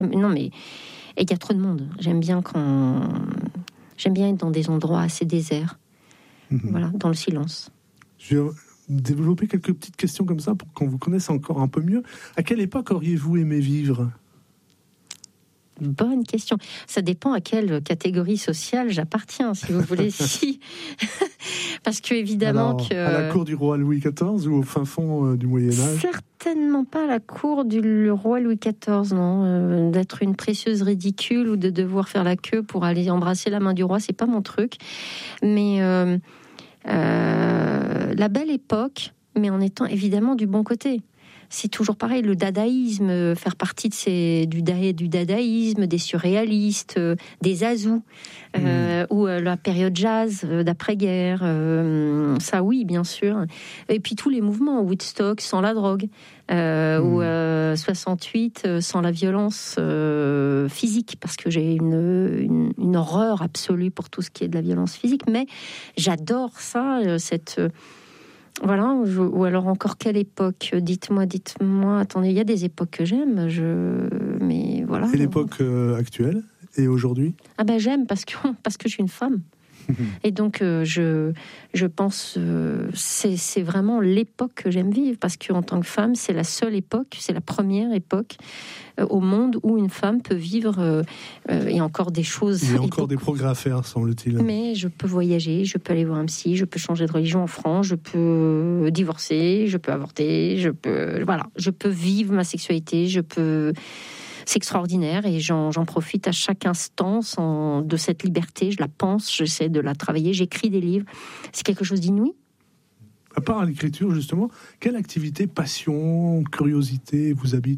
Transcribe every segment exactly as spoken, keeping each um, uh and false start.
Non, mais il y a trop de monde. J'aime bien quand... J'aime bien être dans des endroits assez déserts. Mmh. Voilà, dans le silence. Je vais développer quelques petites questions comme ça pour qu'on vous connaisse encore un peu mieux. À quelle époque auriez-vous aimé vivre ? Bonne question. Ça dépend à quelle catégorie sociale j'appartiens, si vous voulez. Si. Parce que, évidemment, Alors, que... à la cour du roi Louis quatorze ou au fin fond euh, du Moyen-Âge ? Certainement pas à la cour du roi Louis quatorze, non. Euh, d'être une précieuse ridicule ou de devoir faire la queue pour aller embrasser la main du roi, c'est pas mon truc. Mais euh, euh, la belle époque, mais en étant évidemment du bon côté. C'est toujours pareil, le dadaïsme, faire partie de ces, du, du dadaïsme, des surréalistes, euh, des azous, euh, mmh. ou euh, la période jazz euh, d'après-guerre, euh, ça oui, bien sûr. Et puis tous les mouvements, Woodstock sans la drogue, euh, mmh. ou euh, soixante-huit euh, sans la violence euh, physique, parce que j'ai une, une, une horreur absolue pour tout ce qui est de la violence physique, mais j'adore ça, euh, cette... Euh, Voilà, ou alors encore quelle époque ? Dites-moi, dites-moi. Attendez, il y a des époques que j'aime, je... mais voilà. Et l'époque euh, actuelle et aujourd'hui ? Ah ben j'aime parce que parce que je suis une femme. Et donc euh, je je pense euh, c'est c'est vraiment l'époque que j'aime vivre parce qu'en tant que femme c'est la seule époque, c'est la première époque euh, au monde où une femme peut vivre euh, euh, et encore des choses. Il y a encore des progrès à faire, semble-t-il. Mais je peux voyager, je peux aller voir un psy, je peux changer de religion en France, je peux divorcer, je peux avorter, je peux voilà, je peux vivre ma sexualité, je peux. C'est extraordinaire et j'en, j'en profite à chaque instant sans, de cette liberté. Je la pense, j'essaie de la travailler, j'écris des livres. C'est quelque chose d'inouï. À part l'écriture, justement, quelle activité, passion, curiosité vous habite ?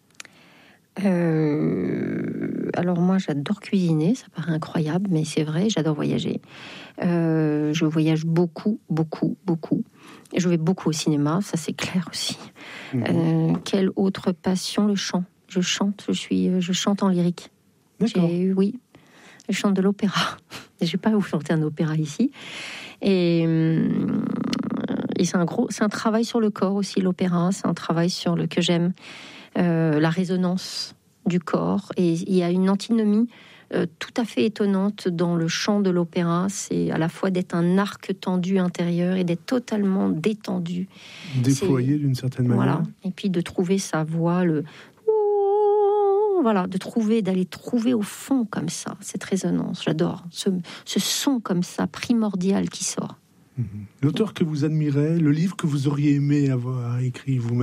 euh, Alors moi, j'adore cuisiner, ça paraît incroyable, mais c'est vrai, j'adore voyager. Euh, je voyage beaucoup, beaucoup, beaucoup. Je vais beaucoup au cinéma, ça c'est clair aussi. Mmh. Euh, quelle autre passion ? Le chant. Je chante, je suis, je chante en lyrique. D'accord. J'ai, oui, je chante de l'opéra. Je vais pas vous chanter un opéra ici. Et, et c'est un gros, c'est un travail sur le corps aussi, l'opéra. C'est un travail sur le que j'aime, euh, la résonance du corps. Et il y a une antinomie euh, tout à fait étonnante dans le chant de l'opéra. C'est à la fois d'être un arc tendu intérieur et d'être totalement détendu, déployé d'une certaine manière. Voilà. Et puis de trouver sa voix, le Voilà, de trouver, d'aller trouver au fond comme ça, cette résonance. J'adore ce, ce son comme ça, primordial qui sort. Mmh. L'auteur que vous admirez, le livre que vous auriez aimé avoir écrit vous-même ?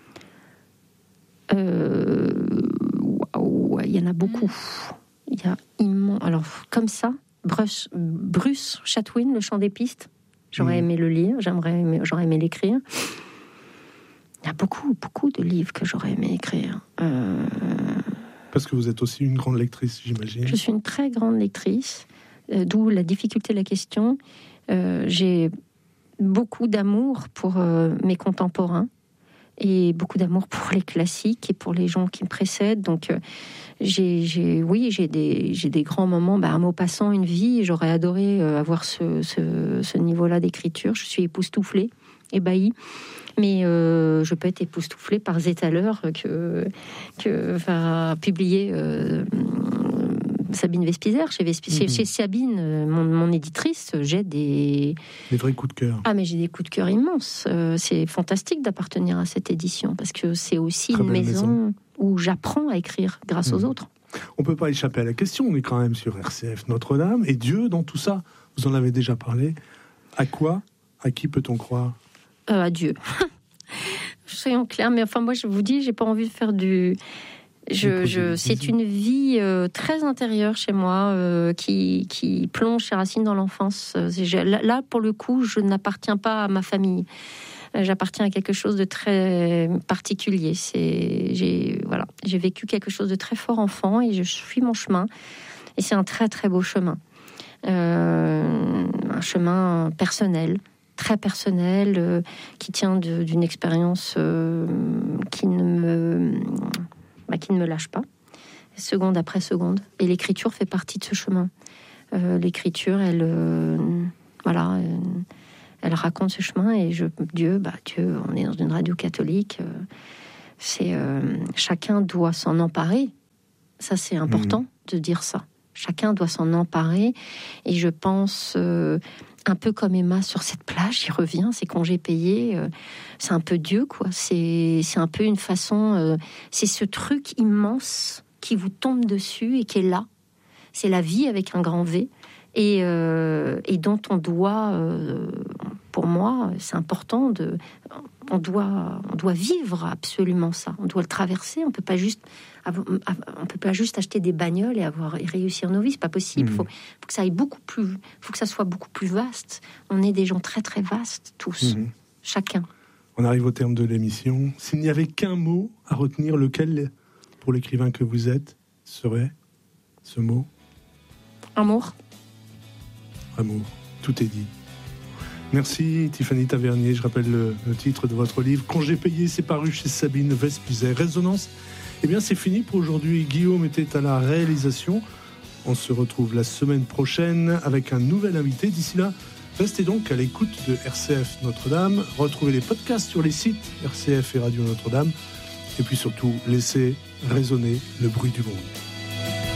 euh, Waouh, il y en a beaucoup. Il y a immense. Alors, comme ça, Bruce, Bruce Chatwin, Le Chant des pistes. J'aurais mmh. aimé le lire, j'aimerais aimé, j'aurais aimé l'écrire. Il y a beaucoup, beaucoup de livres que j'aurais aimé écrire. Euh... Parce que vous êtes aussi une grande lectrice, j'imagine. Je suis une très grande lectrice, euh, d'où la difficulté de la question. Euh, j'ai beaucoup d'amour pour euh, mes contemporains et beaucoup d'amour pour les classiques et pour les gens qui me précèdent. Donc, euh, j'ai, j'ai, oui, j'ai des, j'ai des grands moments. Bah, un mot passant, une vie. J'aurais adoré euh, avoir ce, ce, ce niveau-là d'écriture. Je suis époustouflée, ébahie. Mais euh, je peux être époustouflée par Zetaler que, que va publier euh, Sabine Vespizer. Chez, Vespi- mmh. chez Sabine, mon, mon éditrice, j'ai des... Des vrais coups de cœur. Ah, mais j'ai des coups de cœur immenses. Euh, c'est fantastique d'appartenir à cette édition, parce que c'est aussi Très une maison, maison où j'apprends à écrire grâce mmh. aux autres. On ne peut pas échapper à la question, on est quand même sur R C F Notre-Dame. Et Dieu, dans tout ça, vous en avez déjà parlé. À quoi, à qui peut-on croire ? Euh, adieu. Soyons clairs, mais enfin moi je vous dis, j'ai pas envie de faire du. Je, je, c'est une vie euh, très intérieure chez moi euh, qui, qui plonge ses racines dans l'enfance. Là, là, pour le coup, je n'appartiens pas à ma famille. J'appartiens à quelque chose de très particulier. C'est, j'ai, voilà, j'ai vécu quelque chose de très fort enfant et je suis mon chemin. Et c'est un très très beau chemin, euh, un chemin personnel. Très personnel, euh, qui tient de, d'une expérience euh, qui ne me, bah, qui ne me lâche pas, seconde après seconde. Et l'écriture fait partie de ce chemin. Euh, l'écriture, elle, euh, voilà, euh, elle raconte ce chemin. Et je, Dieu, bah Dieu, on est dans une radio catholique. Euh, c'est euh, chacun doit s'en emparer Ça, c'est important mmh. de dire ça. Chacun doit s'en emparer. Et je pense, euh, un peu comme Emma sur cette plage, il revient, ses congés payés, euh, c'est un peu Dieu, quoi. C'est, c'est un peu une façon... Euh, c'est ce truc immense qui vous tombe dessus et qui est là. C'est la vie avec un grand V. Et, euh, et dont on doit... Euh, pour moi, c'est important de... On doit, on doit vivre absolument ça. On doit le traverser. On peut pas juste, avoir, on peut pas juste acheter des bagnoles et avoir et réussir nos vies. C'est pas possible. Il mmh. faut, faut que ça aille beaucoup plus. Faut que ça soit beaucoup plus vaste. On est des gens très très vastes tous, mmh. chacun. On arrive au terme de l'émission. S'il n'y avait qu'un mot à retenir, lequel, pour l'écrivain que vous êtes, serait ce mot? Amour. Amour. Tout est dit. Merci Tiffany Tavernier. Je rappelle le, le titre de votre livre, Congés payés, c'est paru chez Sabine Vespuzet. Résonance, eh bien c'est fini pour aujourd'hui. Guillaume était à la réalisation. On se retrouve la semaine prochaine avec un nouvel invité. D'ici là, restez donc à l'écoute de R C F Notre-Dame. Retrouvez les podcasts sur les sites R C F et Radio Notre-Dame. Et puis surtout, laissez résonner le bruit du monde.